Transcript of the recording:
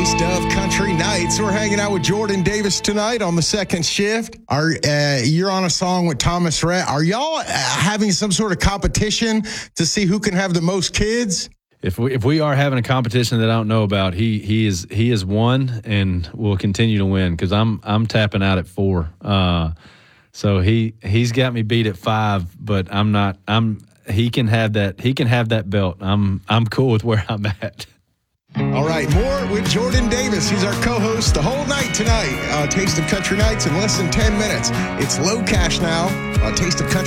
Taste of Country Nights. We're hanging out with Jordan Davis tonight on the second shift. You're on a song with Thomas Rhett. Are y'all having some sort of competition to see who can have the most kids? If we are having a competition that I don't know about, he is won and will continue to win because I'm tapping out at 4. So he's got me beat at 5, but I'm not. He can have that belt. I'm cool with where I'm at. All right, more with Jordan Davis. He's our co-host the whole night tonight. Taste of Country Nights in less than 10 minutes. It's Low Cash now. Taste of Country.